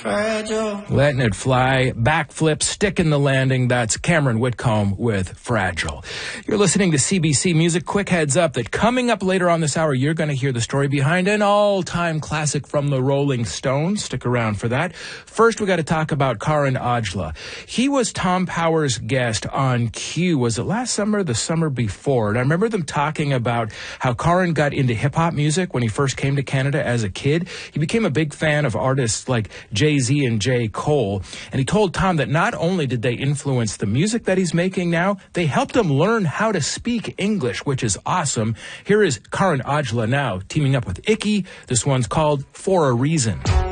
fragile. Letting it fly, backflip, stick in the landing. That's Cameron Whitcomb with Fragile. You're listening to CBC Music. Quick heads up that coming up later on this hour, you're going to hear the story behind an all-time classic from the Rolling Stones. Stick around for that. First, we got to talk about Karan Aujla. He was Tom Power's guest on Q. Was it last summer or the summer before? And I remember them talking about how Karan got into hip-hop music when he first came to Canada as a kid. He became a big fan of artists like Jay-Z and J. Cole. And he told Tom that not only did they influence the music that he's making now, they helped him learn how to speak English, which is awesome. Here is Karan Aujla now, teaming up with Icky. This one's called For a Reason.